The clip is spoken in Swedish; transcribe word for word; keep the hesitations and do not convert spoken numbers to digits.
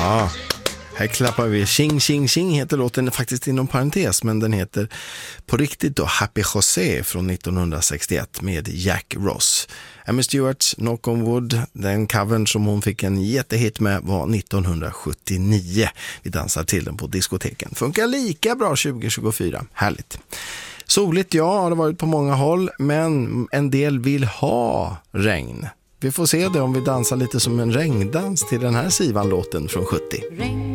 Ja, här klappar vi. Ching, ching, ching heter låten faktiskt inom parentes, men den heter på riktigt då Happy José från nittonhundrasextioett med Jack Ross. Amy Stewarts Knock on Wood, den covern som hon fick en jättehit med var nittonhundrasjuttionio. Vi dansar till den på diskoteken. Funkar lika bra tjugo tjugofyra. Härligt. Soligt, ja, har det varit på många håll, men en del vill ha regn. Vi får se det om vi dansar lite som en regndans till den här Sivan-låten från sjuttio.